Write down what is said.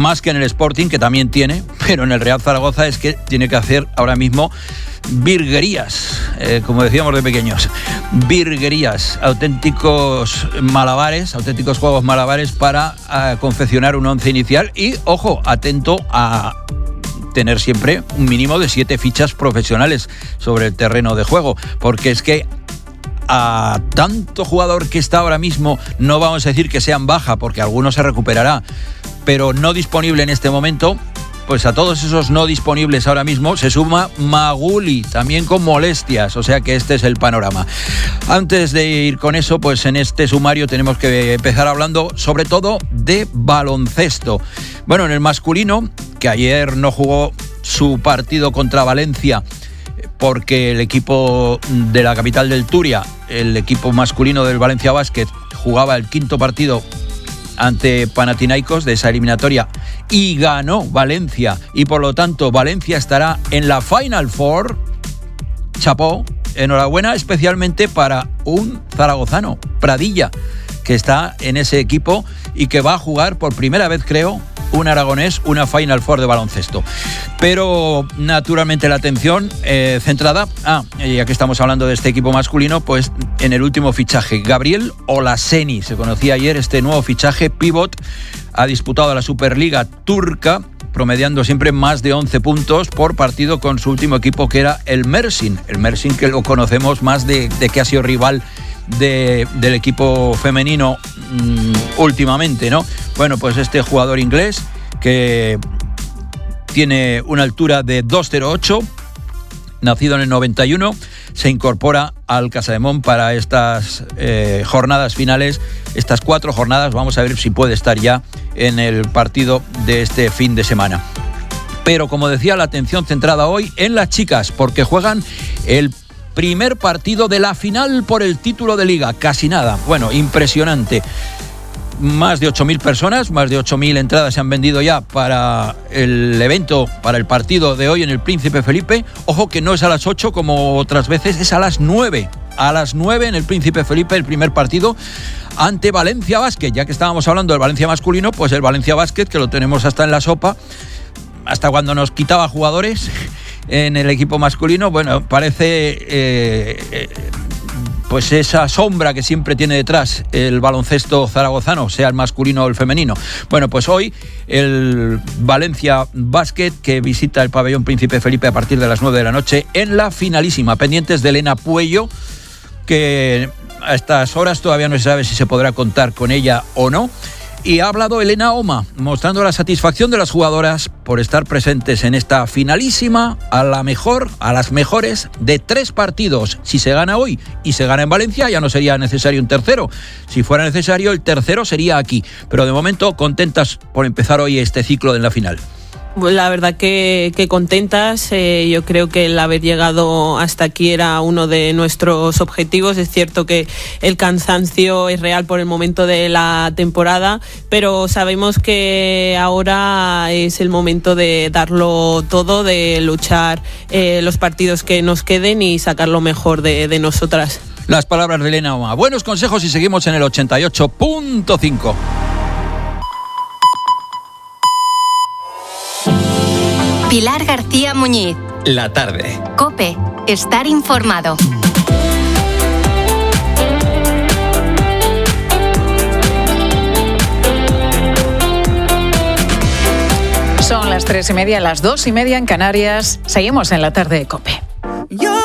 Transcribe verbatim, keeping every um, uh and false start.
más que en el Sporting, que también tiene, pero en el Real Zaragoza es que tiene que hacer ahora mismo virguerías, eh, como decíamos de pequeños, virguerías, auténticos malabares, auténticos juegos malabares para uh, confeccionar un once inicial y, ojo, atento a tener siempre un mínimo de siete fichas profesionales sobre el terreno de juego, porque es que a tanto jugador que está ahora mismo, no vamos a decir que sean baja, porque alguno se recuperará, pero no disponible en este momento, pues a todos esos no disponibles ahora mismo se suma Maguli, también con molestias, o sea que este es el panorama. Antes de ir con eso, pues en este sumario tenemos que empezar hablando sobre todo de baloncesto. Bueno, en el masculino, que ayer no jugó su partido contra Valencia, porque el equipo de la capital del Turia, el equipo masculino del Valencia Basket, jugaba el quinto partido ante Panathinaikos de esa eliminatoria y ganó Valencia, y por lo tanto Valencia estará en la Final Four. Chapó, enhorabuena especialmente para un zaragozano, Pradilla, que está en ese equipo y que va a jugar por primera vez, creo, un aragonés, una Final Four de baloncesto. Pero naturalmente la atención eh, centrada, ah, ya que estamos hablando de este equipo masculino, pues en el último fichaje, Gabriel Olaseni, se conocía ayer este nuevo fichaje, pivot, ha disputado la Superliga turca, promediando siempre más de once puntos por partido con su último equipo, que era el Mersin, el Mersin que lo conocemos más de, de que ha sido rival De, del equipo femenino mmm, últimamente, ¿no? Bueno, pues este jugador inglés que tiene una altura de dos cero ocho, nacido en el noventa y uno, se incorpora al Casademont para estas eh, jornadas finales, estas cuatro jornadas. Vamos a ver si puede estar ya en el partido de este fin de semana. Pero como decía, la atención centrada hoy en las chicas, porque juegan el primer partido de la final por el título de liga. Casi nada. Bueno, impresionante. Más de ocho mil personas, más de ocho mil entradas se han vendido ya para el evento, para el partido de hoy en el Príncipe Felipe. Ojo que no es a las ocho como otras veces, es a las nueve. A las nueve en el Príncipe Felipe, el primer partido ante Valencia Basket. Ya que estábamos hablando del Valencia masculino, pues el Valencia Basket, que lo tenemos hasta en la sopa, hasta cuando nos quitaba jugadores en el equipo masculino, bueno, parece eh, eh, pues esa sombra que siempre tiene detrás el baloncesto zaragozano, sea el masculino o el femenino. Bueno, pues hoy el Valencia Basket, que visita el pabellón Príncipe Felipe a partir de las nueve de la noche en la finalísima, pendientes de Elena Puello, que a estas horas todavía no se sabe si se podrá contar con ella o no. Y ha hablado Elena Oma, mostrando la satisfacción de las jugadoras por estar presentes en esta finalísima, a la mejor, a las mejores de tres partidos. Si se gana hoy y se gana en Valencia, ya no sería necesario un tercero. Si fuera necesario, el tercero sería aquí. Pero de momento, contentas por empezar hoy este ciclo en la final. La verdad que, que contentas. Eh, yo creo que el haber llegado hasta aquí era uno de nuestros objetivos. Es cierto que el cansancio es real por el momento de la temporada, pero sabemos que ahora es el momento de darlo todo, de luchar eh, los partidos que nos queden y sacar lo mejor de, de nosotras. Las palabras de Elena Oma. Buenos consejos y seguimos en el ochenta y ocho punto cinco. Pilar García Muñiz. La tarde. COPE. Estar informado. Son las tres y media, las dos y media en Canarias. Seguimos en la tarde de COPE.